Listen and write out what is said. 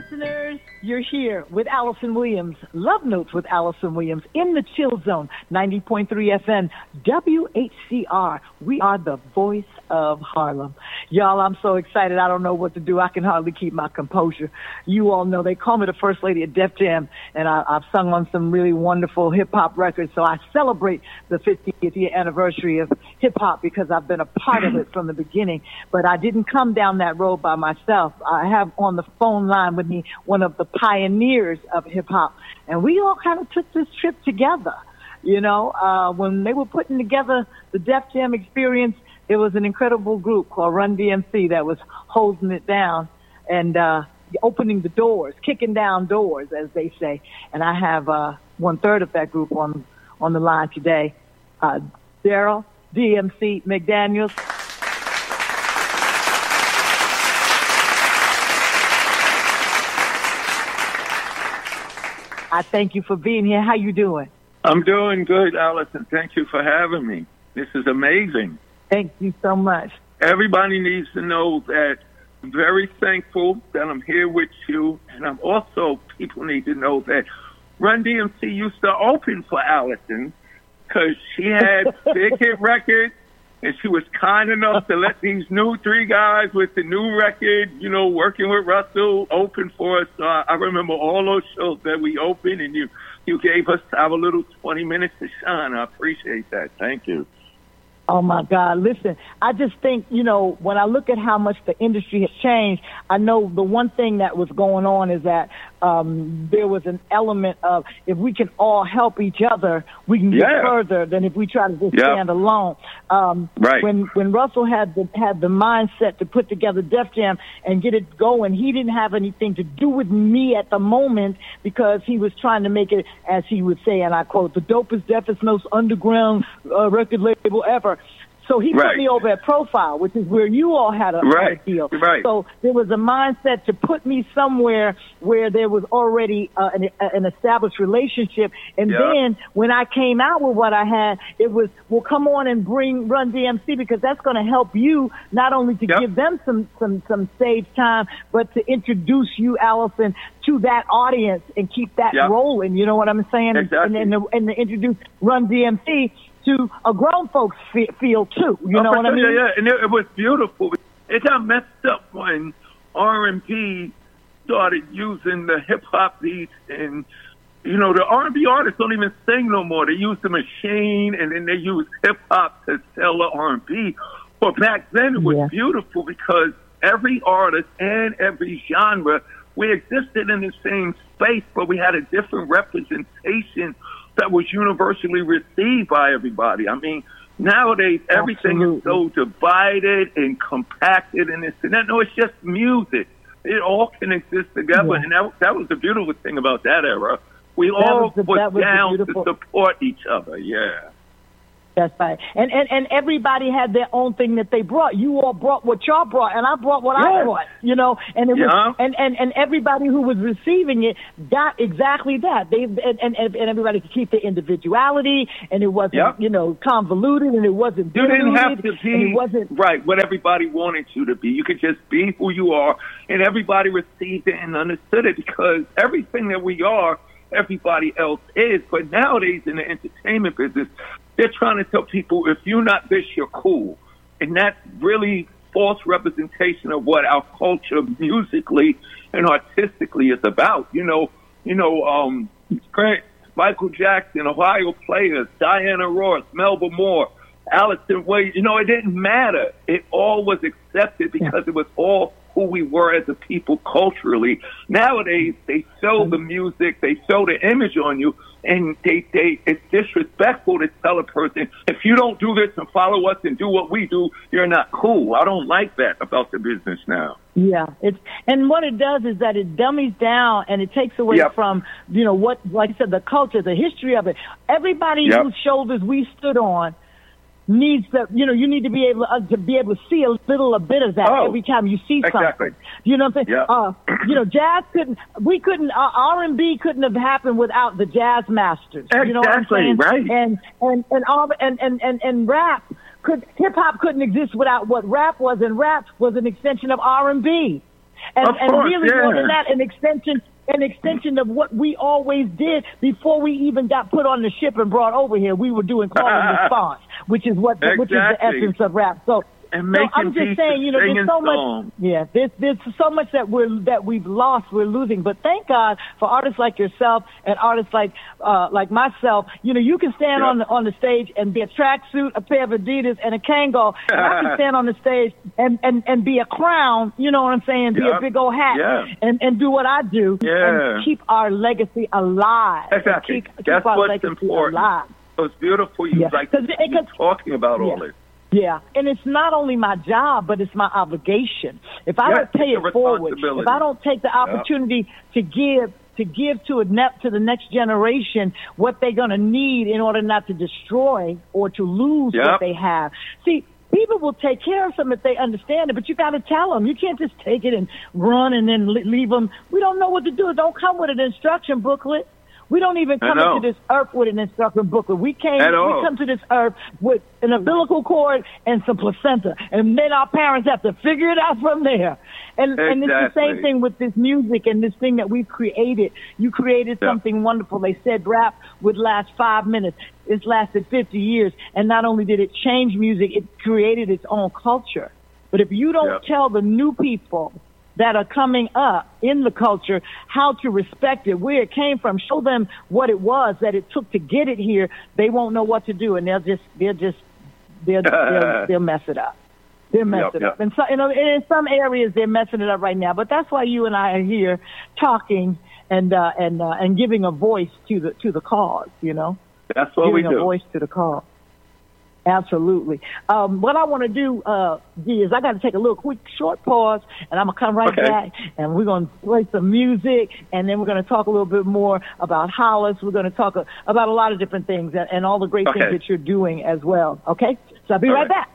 listeners, you're here with Allison Williams. Love Notes with Allison Williams in the Chill Zone, 90.3 FM, WHCR. We are the voice of Harlem. Y'all, I'm so excited. I don't know what to do. I can hardly keep my composure. You all know they call me the First Lady of Def Jam, and I've sung on some really wonderful hip-hop records, so I celebrate the 50th year anniversary of hip-hop because I've been a part of it from the beginning. But I didn't come down that road by myself. I have on the phone line with me one of the pioneers of hip-hop, and we all kind of took this trip together. You know, when they were putting together the Def Jam experience, it was an incredible group called Run DMC that was holding it down and opening the doors, kicking down doors, as they say. And I have 1/3 of that group on the line today. Daryl DMC McDaniels. I thank you for being here. How you doing? I'm doing good, Allison. Thank you for having me. This is amazing. Thank you so much. Everybody needs to know that I'm very thankful that I'm here with you, and I'm also, people need to know that Run DMC used to open for Allison because she had big hit records, and she was kind enough to let these new three guys with the new record, you know, working with Russell, open for us. So I remember all those shows that we opened, and you gave us our little 20 minutes to shine. I appreciate that. Thank you. Oh, my God. Listen, I just think, you know, when I look at how much the industry has changed, I know the one thing that was going on is that there was an element of if we can all help each other, we can get further than if we try to just stand alone. Right. When Russell had the mindset to put together Def Jam and get it going, he didn't have anything to do with me at the moment because he was trying to make it, as he would say, and I quote, the dopest, deafest, most underground record label ever. So he put me over at Profile, which is where you all had a deal. Right. So there was a mindset to put me somewhere where there was already an established relationship. And then when I came out with what I had, it was, well, come on and bring Run DMC because that's going to help you not only to give them some stage time, but to introduce you, Allison, to that audience and keep that rolling. You know what I'm saying? Exactly. And to introduce Run DMC to a grown folks feel too. You know what I mean? Yeah, and it was beautiful. It got messed up when R&B started using the hip-hop beats, and, you know, the R&B artists don't even sing no more. They use the machine, and then they use hip-hop to sell the R&B. But back then it was beautiful because every artist and every genre, we existed in the same space, but we had a different representation that was universally received by everybody. I mean, nowadays, everything is so divided and compacted and this and that. No, it's just music. It all can exist together, and that was the beautiful thing about that era. We all was down to support each other, That's right. And everybody had their own thing that they brought. You all brought what y'all brought, and I brought what I brought, you know. And it was, and everybody who was receiving it got exactly that. And everybody could keep their individuality, and it wasn't, you know, convoluted, and it wasn't You didn't have to be wasn't what everybody wanted you to be. You could just be who you are, and everybody received it and understood it because everything that we are, everybody else is. But nowadays in the entertainment business, they're trying to tell people, if you're not this, you're cool. And that's really false representation of what our culture musically and artistically is about. Great Michael Jackson, Ohio Players, Diana Ross, Melba Moore, Allison Wade. You know, it didn't matter. It all was accepted because it was all who we were as a people culturally. Nowadays, they show the music, they show the image on you, and it's disrespectful to tell a person, if you don't do this and follow us and do what we do, you're not cool. I don't like that about the business now. Yeah, and what it does is that it dummies down and it takes away from, you know, what, like I said, the culture, the history of it. Everybody whose shoulders we stood on needs to, you know, you need to be able to see a bit of that every time you see something. You know what I'm saying? Yeah. You know, jazz R&B couldn't have happened without the jazz masters. Exactly, you know what I'm saying? Right. And rap hip hop couldn't exist without what rap was, and rap was an extension of R&B. And, Of course, really yeah. more than that, an extension of what we always did before we even got put on the ship and brought over here. We were doing call and response, which is which is the essence of rap. So I'm just saying, you know, there's so much. Yeah, there's so much that we've lost, we're losing. But thank God for artists like yourself and artists like myself. You know, you can stand on the stage and be a tracksuit, a pair of Adidas, and a Kangol. And I can stand on the stage and be a crown. You know what I'm saying? Be a big old hat and do what I do and keep our legacy alive. Exactly. Keep our what's legacy important. alive. So it's beautiful. You like talking about all this. Yeah, and it's not only my job, but it's my obligation. If I don't pay it forward, if I don't take the opportunity to give to the next generation what they're going to need in order not to destroy or to lose what they have. See, people will take care of them if they understand it, but you got to tell them. You can't just take it and run and then leave them. We don't know what to do. Don't come with an instruction booklet. We don't even come into this earth with an instruction booklet. We come to this earth with an umbilical cord and some placenta, and then our parents have to figure it out from there. And it's the same thing with this music and this thing that we've created. You created something wonderful. They said rap would last 5 minutes. It's lasted 50 years, and not only did it change music, it created its own culture. But if you don't tell the new people that are coming up in the culture how to respect it, where it came from, show them what it was that it took to get it here, they won't know what to do, and they'll mess it up. They'll mess it up. And so, you know, in some areas they're messing it up right now. But that's why you and I are here talking and giving a voice to the cause. You know, that's what we do. Giving a voice to the cause. Absolutely. What I want to do, is I got to take a little quick short pause, and I'm going to come right back, and we're going to play some music, and then we're going to talk a little bit more about Hollis. We're going to talk about a lot of different things and all the great things that you're doing as well. Okay? So I'll be right back.